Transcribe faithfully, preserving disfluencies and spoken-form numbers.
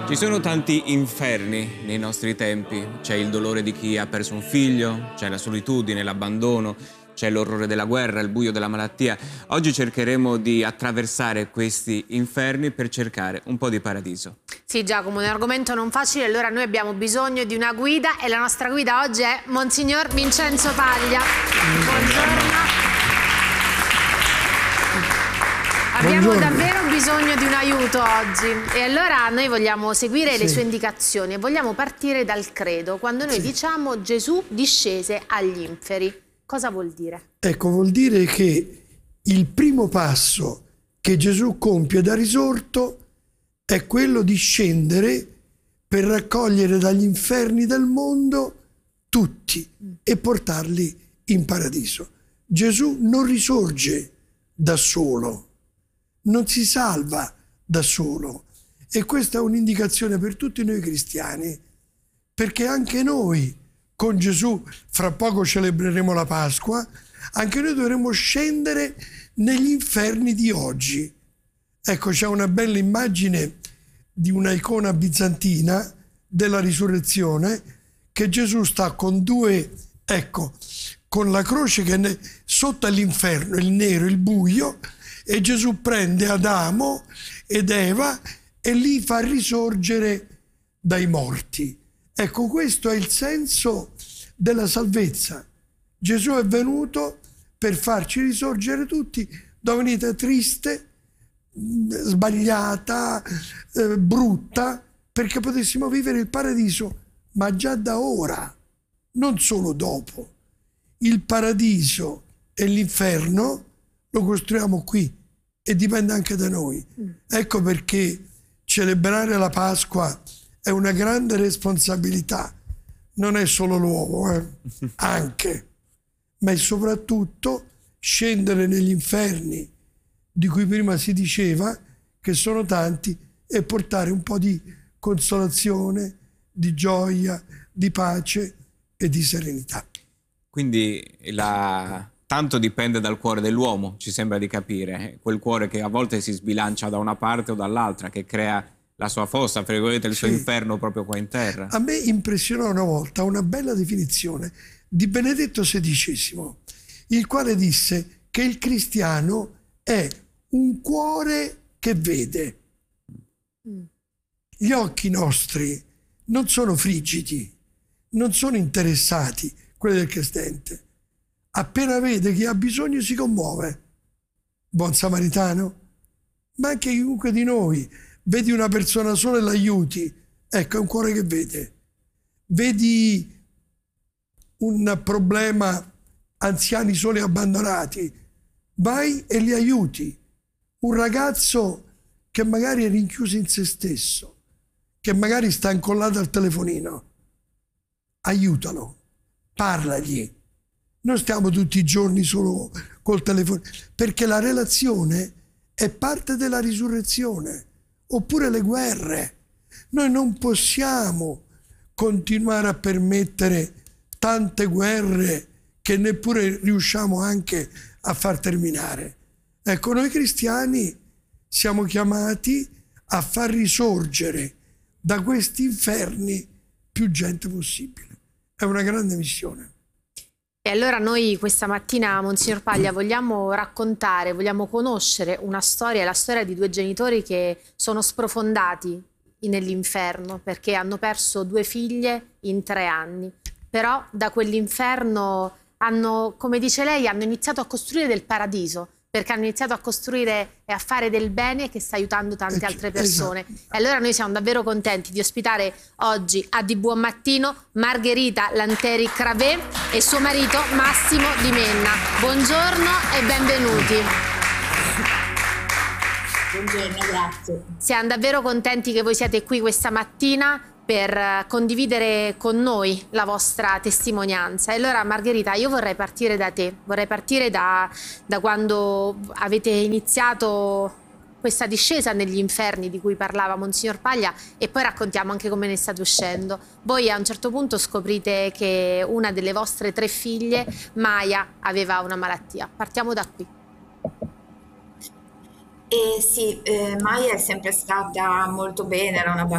Ci sono tanti inferni nei nostri tempi. C'è il dolore di chi ha perso un figlio, c'è la solitudine, l'abbandono, c'è l'orrore della guerra, il buio della malattia. Oggi cercheremo di attraversare questi inferni per cercare un po' di paradiso. Sì, Giacomo, è un argomento non facile, allora noi abbiamo bisogno di una guida e la nostra guida oggi è Monsignor Vincenzo Paglia. Buongiorno. Abbiamo Buongiorno. davvero bisogno di un aiuto oggi e allora noi vogliamo seguire sì. le sue indicazioni e vogliamo partire dal credo. Quando noi sì. diciamo Gesù discese agli inferi, cosa vuol dire? Ecco, vuol dire che il primo passo che Gesù compie da risorto è quello di scendere per raccogliere dagli inferni del mondo tutti mm. e portarli in paradiso. Gesù non risorge da solo, non si salva da solo, e questa è un'indicazione per tutti noi cristiani, perché anche noi con Gesù, fra poco celebreremo la Pasqua, anche noi dovremo scendere negli inferni di oggi. Ecco, c'è una bella immagine di una icona bizantina della risurrezione, che Gesù sta con due, ecco, con la croce che è sotto all'inferno, il nero, il buio, e Gesù prende Adamo ed Eva e li fa risorgere dai morti. Ecco, questo è il senso della salvezza. Gesù è venuto per farci risorgere tutti da una vita triste, sbagliata, eh, brutta, perché potessimo vivere il paradiso, ma già da ora, non solo dopo. Il paradiso e l'inferno lo costruiamo qui e dipende anche da noi. Mm. Ecco perché celebrare la Pasqua è una grande responsabilità. Non è solo l'uovo, eh? anche, ma è soprattutto scendere negli inferni di cui prima si diceva che sono tanti e portare un po' di consolazione, di gioia, di pace e di serenità. Quindi la... tanto dipende dal cuore dell'uomo, ci sembra di capire, quel cuore che a volte si sbilancia da una parte o dall'altra, che crea la sua fossa, fra virgolette, il suo sì. inferno proprio qua in terra. A me impressionò una volta una bella definizione di Benedetto sedicesimo, il quale disse che il cristiano è un cuore che vede. Gli occhi nostri non sono frigidi, non sono interessati, quelli del credente. Appena vede chi ha bisogno si commuove. Buon samaritano? Ma anche chiunque di noi. Vedi una persona sola e l'aiuti. Ecco, è un cuore che vede. Vedi un problema, anziani soli e abbandonati. Vai e li aiuti. Un ragazzo che magari è rinchiuso in se stesso, che magari sta incollato al telefonino. Aiutalo. Parlagli. Non stiamo tutti i giorni solo col telefono, perché la relazione è parte della risurrezione, oppure le guerre. Noi non possiamo continuare a permettere tante guerre che neppure riusciamo anche a far terminare. Ecco, noi cristiani siamo chiamati a far risorgere da questi inferni più gente possibile. È una grande missione. E allora noi questa mattina, Monsignor Paglia, vogliamo raccontare, vogliamo conoscere una storia, la storia di due genitori che sono sprofondati nell'inferno perché hanno perso due figlie in tre anni. Però da quell'inferno hanno, come dice lei, hanno iniziato a costruire del paradiso, perché hanno iniziato a costruire e a fare del bene che sta aiutando tante altre persone. Esatto. E allora noi siamo davvero contenti di ospitare oggi a Di Buon Mattino Margherita Lanteri Cravé e suo marito Massimo Di Menna. Buongiorno e benvenuti. Buongiorno, grazie. Siamo davvero contenti che voi siate qui questa mattina per condividere con noi la vostra testimonianza. E allora Margherita, io vorrei partire da te, vorrei partire da, da quando avete iniziato questa discesa negli inferni di cui parlava Monsignor Paglia e poi raccontiamo anche come ne state uscendo. Voi a un certo punto scoprite che una delle vostre tre figlie, Maya, aveva una malattia. Partiamo da qui. Eh sì, eh, Maya è sempre stata molto bene, era una